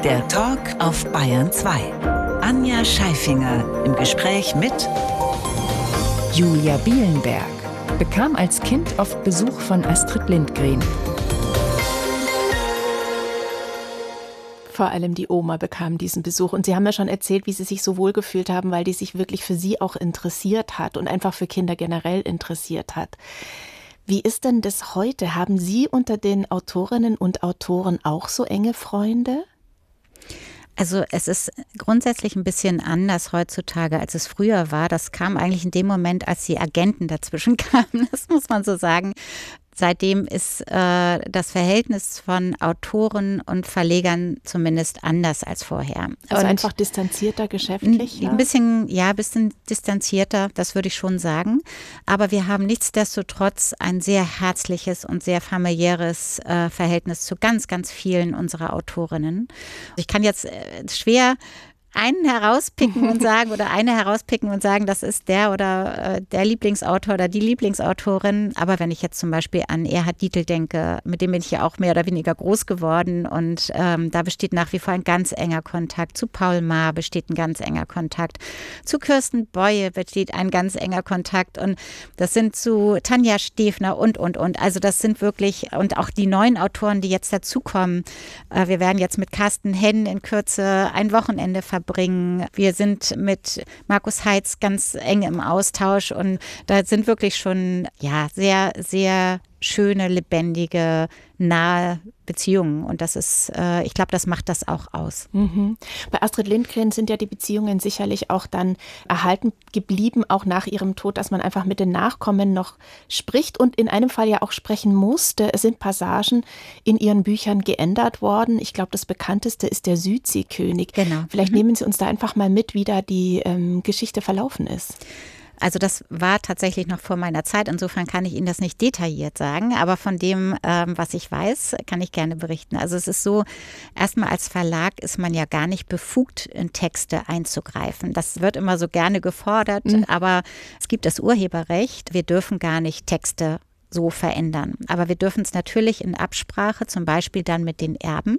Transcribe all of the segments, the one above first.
Der Talk auf Bayern 2. Anja Scheifinger im Gespräch mit Julia Bielenberg bekam als Kind oft Besuch von Astrid Lindgren. Vor allem die Oma bekam diesen Besuch. Und Sie haben ja schon erzählt, wie Sie sich so wohl gefühlt haben, weil die sich wirklich für Sie auch interessiert hat und einfach für Kinder generell interessiert hat. Wie ist denn das heute? Haben Sie unter den Autorinnen und Autoren auch so enge Freunde? Also es ist grundsätzlich ein bisschen anders heutzutage, als es früher war. Das kam eigentlich in dem Moment, als die Agenten dazwischen kamen, das muss man so sagen. Seitdem ist das Verhältnis von Autoren und Verlegern zumindest anders als vorher. Also und einfach distanzierter geschäftlich? Ein bisschen distanzierter, das würde ich schon sagen. Aber wir haben nichtsdestotrotz ein sehr herzliches und sehr familiäres Verhältnis zu ganz, ganz vielen unserer Autorinnen. Ich kann jetzt schwer einen herauspicken und sagen oder eine herauspicken und sagen, das ist der oder der Lieblingsautor oder die Lieblingsautorin. Aber wenn ich jetzt zum Beispiel an Erhard Dietl denke, mit dem bin ich ja auch mehr oder weniger groß geworden und da besteht nach wie vor ein ganz enger Kontakt. Zu Paul Maar besteht ein ganz enger Kontakt. Zu Kirsten Boye besteht ein ganz enger Kontakt und das sind zu Tanja Stefner und. Also das sind wirklich, und auch die neuen Autoren, die jetzt dazukommen. Wir werden jetzt mit Carsten Henn in Kürze ein Wochenende verbringen. Wir sind mit Markus Heitz ganz eng im Austausch und da sind wirklich schon sehr, sehr schöne, lebendige, nahe Beziehungen. Und das ist, ich glaube, das macht das auch aus. Mhm. Bei Astrid Lindgren sind ja die Beziehungen sicherlich auch dann erhalten geblieben, auch nach ihrem Tod, dass man einfach mit den Nachkommen noch spricht und in einem Fall ja auch sprechen musste. Es sind Passagen in ihren Büchern geändert worden. Ich glaube, das bekannteste ist der Südseekönig. Genau. Vielleicht nehmen Sie uns da einfach mal mit, wie da die Geschichte verlaufen ist. Also das war tatsächlich noch vor meiner Zeit. Insofern kann ich Ihnen das nicht detailliert sagen. Aber von dem, was ich weiß, kann ich gerne berichten. Also es ist so, erstmal als Verlag ist man ja gar nicht befugt, in Texte einzugreifen. Das wird immer so gerne gefordert. Aber es gibt das Urheberrecht. Wir dürfen gar nicht Texte so verändern. Aber wir dürfen es natürlich in Absprache, zum Beispiel dann mit den Erben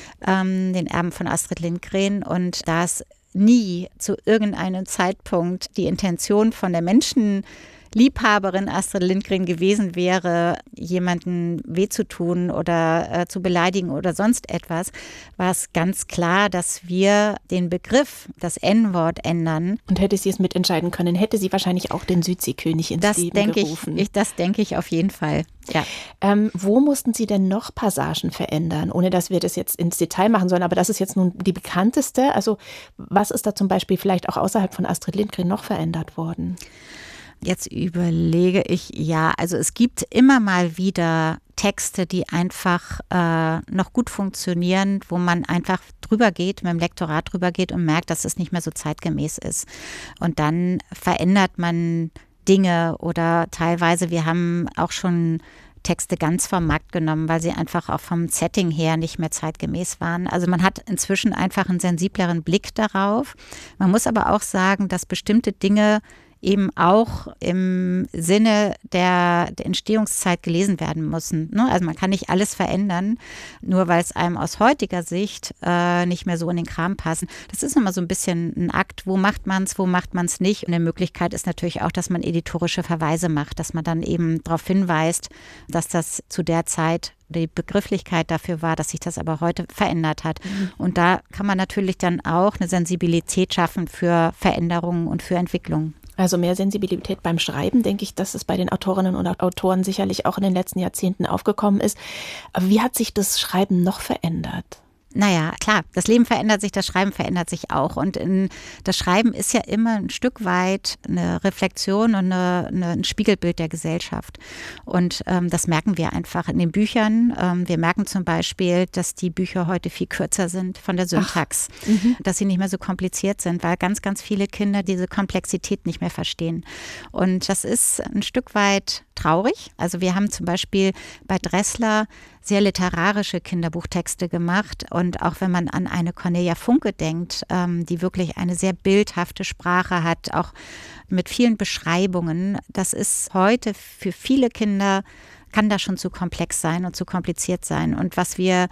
von Astrid Lindgren. Und da es nie zu irgendeinem Zeitpunkt die Intention von der Menschenliebhaberin Astrid Lindgren gewesen wäre, jemanden weh zu tun oder zu beleidigen oder sonst etwas, war es ganz klar, dass wir den Begriff, das N-Wort ändern. Und hätte sie es mitentscheiden können, hätte sie wahrscheinlich auch den Südseekönig ins Leben gerufen. Das denke ich auf jeden Fall. Ja. Wo mussten Sie denn noch Passagen verändern, ohne dass wir das jetzt ins Detail machen sollen? Aber das ist jetzt nun die bekannteste. Also was ist da zum Beispiel vielleicht auch außerhalb von Astrid Lindgren noch verändert worden? Jetzt überlege ich, also es gibt immer mal wieder Texte, die einfach noch gut funktionieren, wo man einfach drüber geht, mit dem Lektorat drüber geht und merkt, dass es nicht mehr so zeitgemäß ist. Und dann verändert man Dinge oder teilweise, wir haben auch schon Texte ganz vom Markt genommen, weil sie einfach auch vom Setting her nicht mehr zeitgemäß waren. Also man hat inzwischen einfach einen sensibleren Blick darauf. Man muss aber auch sagen, dass bestimmte Dinge eben auch im Sinne der Entstehungszeit gelesen werden müssen. Ne? Also man kann nicht alles verändern, nur weil es einem aus heutiger Sicht nicht mehr so in den Kram passt. Das ist immer so ein bisschen ein Akt, wo macht man es nicht. Und eine Möglichkeit ist natürlich auch, dass man editorische Verweise macht, dass man dann eben darauf hinweist, dass das zu der Zeit die Begrifflichkeit dafür war, dass sich das aber heute verändert hat. Und da kann man natürlich dann auch eine Sensibilität schaffen für Veränderungen und für Entwicklungen. Also mehr Sensibilität beim Schreiben, denke ich, dass es bei den Autorinnen und Autoren sicherlich auch in den letzten Jahrzehnten aufgekommen ist. Aber wie hat sich das Schreiben noch verändert? Naja, klar, das Leben verändert sich, das Schreiben verändert sich auch. Und das Schreiben ist ja immer ein Stück weit eine Reflexion und ein Spiegelbild der Gesellschaft. Und das merken wir einfach in den Büchern. Wir merken zum Beispiel, dass die Bücher heute viel kürzer sind von der Syntax, dass sie nicht mehr so kompliziert sind, weil ganz, ganz viele Kinder diese Komplexität nicht mehr verstehen. Und das ist ein Stück weit traurig. Also wir haben zum Beispiel bei Dressler sehr literarische Kinderbuchtexte gemacht. Und auch wenn man an eine Cornelia Funke denkt, die wirklich eine sehr bildhafte Sprache hat, auch mit vielen Beschreibungen, das ist heute für viele Kinder, kann das schon zu komplex sein und zu kompliziert sein. Und was wir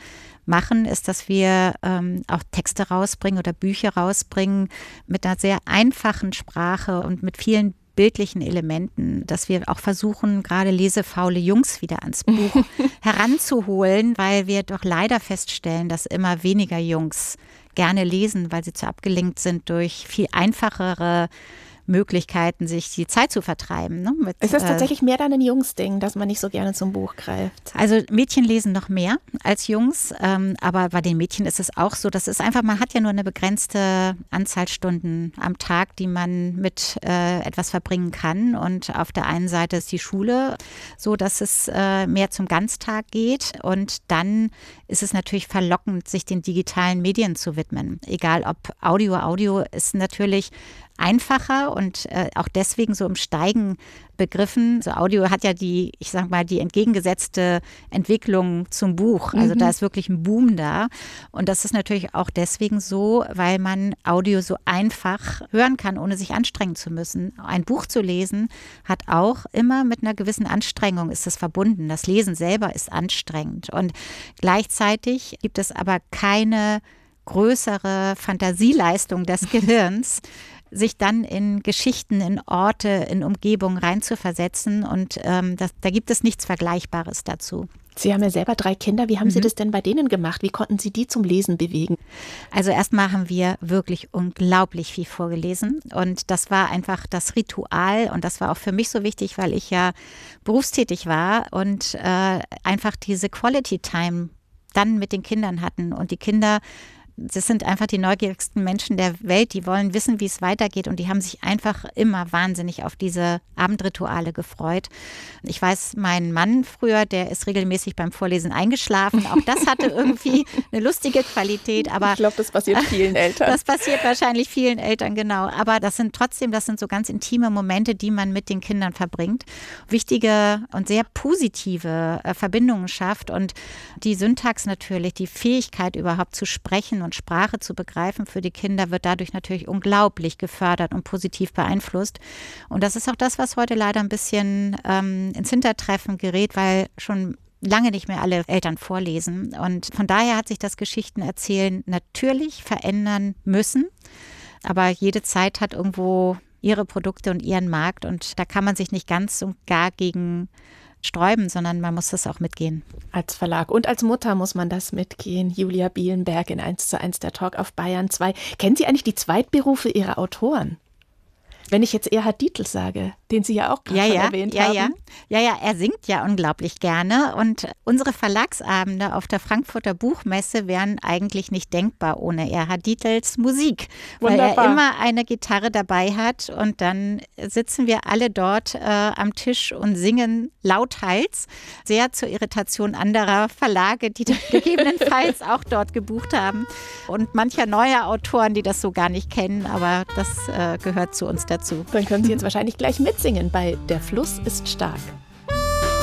machen, ist, dass wir auch Texte rausbringen oder Bücher rausbringen mit einer sehr einfachen Sprache und mit vielen bildlichen Elementen, dass wir auch versuchen, gerade lesefaule Jungs wieder ans Buch heranzuholen, weil wir doch leider feststellen, dass immer weniger Jungs gerne lesen, weil sie zu abgelenkt sind durch viel einfachere Möglichkeiten, sich die Zeit zu vertreiben. Ne? Ist das tatsächlich mehr dann ein Jungsding, dass man nicht so gerne zum Buch greift? Also Mädchen lesen noch mehr als Jungs, aber bei den Mädchen ist es auch so, das ist einfach, man hat ja nur eine begrenzte Anzahl Stunden am Tag, die man mit etwas verbringen kann, und auf der einen Seite ist die Schule so, dass es mehr zum Ganztag geht, und dann ist es natürlich verlockend, sich den digitalen Medien zu widmen. Egal ob Audio ist natürlich einfacher und auch deswegen so im Steigen begriffen. So Audio hat ja die entgegengesetzte Entwicklung zum Buch. Also da ist wirklich ein Boom da. Und das ist natürlich auch deswegen so, weil man Audio so einfach hören kann, ohne sich anstrengen zu müssen. Ein Buch zu lesen hat auch immer mit einer gewissen Anstrengung ist es verbunden. Das Lesen selber ist anstrengend. Und gleichzeitig gibt es aber keine größere Fantasieleistung des Gehirns, sich dann in Geschichten, in Orte, in Umgebungen reinzuversetzen. Und da gibt es nichts Vergleichbares dazu. Sie haben ja selber 3 Kinder. Wie haben Sie das denn bei denen gemacht? Wie konnten Sie die zum Lesen bewegen? Also erstmal haben wir wirklich unglaublich viel vorgelesen. Und das war einfach das Ritual. Und das war auch für mich so wichtig, weil ich ja berufstätig war und einfach diese Quality Time dann mit den Kindern hatten. Und die Kinder, das sind einfach die neugierigsten Menschen der Welt, die wollen wissen, wie es weitergeht, und die haben sich einfach immer wahnsinnig auf diese Abendrituale gefreut. Ich weiß, mein Mann früher, der ist regelmäßig beim Vorlesen eingeschlafen. Auch das hatte irgendwie eine lustige Qualität. Aber ich glaube, das passiert vielen Eltern. Das passiert wahrscheinlich vielen Eltern, genau. Aber das sind so ganz intime Momente, die man mit den Kindern verbringt. Wichtige und sehr positive Verbindungen schafft, und die Syntax natürlich, die Fähigkeit überhaupt zu sprechen und Sprache zu begreifen für die Kinder wird dadurch natürlich unglaublich gefördert und positiv beeinflusst. Und das ist auch das, was heute leider ein bisschen ins Hintertreffen gerät, weil schon lange nicht mehr alle Eltern vorlesen. Und von daher hat sich das Geschichtenerzählen natürlich verändern müssen. Aber jede Zeit hat irgendwo ihre Produkte und ihren Markt, und da kann man sich nicht ganz und gar gegen sträuben, sondern man muss das auch mitgehen. Als Verlag und als Mutter muss man das mitgehen. Julia Bielenberg in 1:1 der Talk auf Bayern 2. Kennen Sie eigentlich die Zweitberufe Ihrer Autoren? Wenn ich jetzt Erhard Dietl sage, den Sie ja auch gerade schon erwähnt haben. Ja, er singt ja unglaublich gerne, und unsere Verlagsabende auf der Frankfurter Buchmesse wären eigentlich nicht denkbar ohne Erhard Dietls Musik, Wunderbar. Weil er immer eine Gitarre dabei hat, und dann sitzen wir alle dort am Tisch und singen lauthals, sehr zur Irritation anderer Verlage, die gegebenenfalls auch dort gebucht haben, und mancher neuer Autoren, die das so gar nicht kennen, aber das gehört zu uns dazu. Dann können Sie jetzt wahrscheinlich gleich mitsingen bei Der Fluss ist stark.